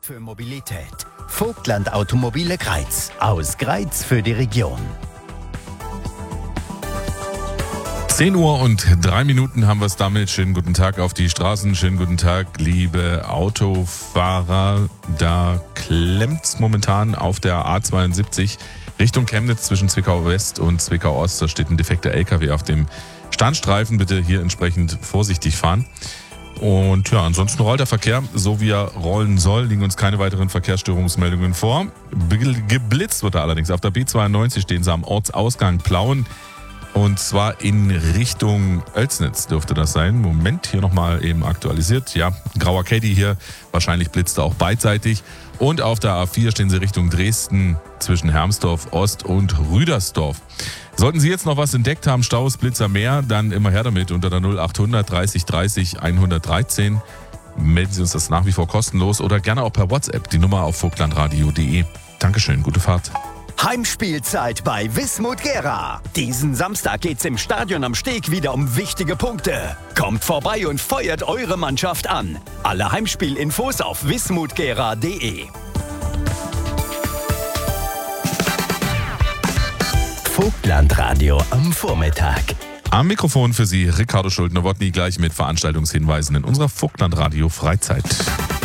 für Mobilität. Vogtland Automobile Greiz. Aus Greiz für die Region. 10 Uhr und 3 Minuten haben wir es damit. Schönen guten Tag auf die Straßen. Schönen guten Tag, liebe Autofahrer. Da klemmt's momentan auf der A72 Richtung Chemnitz zwischen Zwickau West und Zwickau Ost. Da steht ein defekter LKW auf dem Standstreifen. Bitte hier entsprechend vorsichtig fahren. Und ja, ansonsten rollt der Verkehr so, wie er rollen soll. Liegen uns keine weiteren Verkehrsstörungsmeldungen vor. Geblitzt wird er allerdings. Auf der B92 stehen sie am Ortsausgang Plauen. Und zwar in Richtung Oelsnitz dürfte das sein. Moment, hier nochmal eben aktualisiert. Ja, grauer Caddy hier. Wahrscheinlich blitzt er auch beidseitig. Und auf der A4 stehen sie Richtung Dresden zwischen Hermsdorf Ost und Rüdersdorf. Sollten Sie jetzt noch was entdeckt haben, Staus, Blitzer, mehr, dann immer her damit unter der 0800 30 30 113. Melden Sie uns das nach wie vor kostenlos oder gerne auch per WhatsApp. Die Nummer auf vogtlandradio.de. Dankeschön, gute Fahrt. Heimspielzeit bei Wismut Gera. Diesen Samstag geht's im Stadion am Steg wieder um wichtige Punkte. Kommt vorbei und feuert eure Mannschaft an. Alle Heimspielinfos auf wismutgera.de. Vogtlandradio am Vormittag. Am Mikrofon für Sie Ricardo Schuldner-Wodny gleich mit Veranstaltungshinweisen in unserer Vogtlandradio Freizeit.